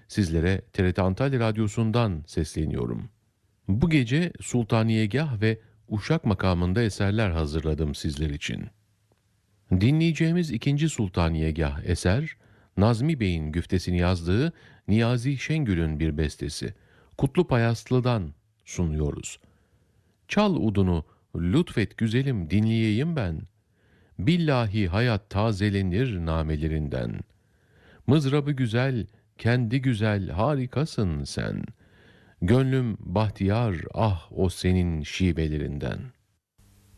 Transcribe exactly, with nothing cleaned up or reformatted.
sizlere T R T Antalya Radyosu'ndan sesleniyorum. Bu gece Sultaniyegah ve Uşak makamında eserler hazırladım sizler için. Dinleyeceğimiz ikinci Sultaniyegah eser, Nazmi Bey'in güftesini yazdığı Niyazi Şengül'ün bir bestesi. Kutlu Payaslı'dan sunuyoruz. Çal udunu, lütfet güzelim dinleyeyim ben. Billahi hayat tazelenir namelerinden. Mızrabı güzel, kendi güzel, harikasın sen. Gönlüm bahtiyar, ah o senin şivelerinden.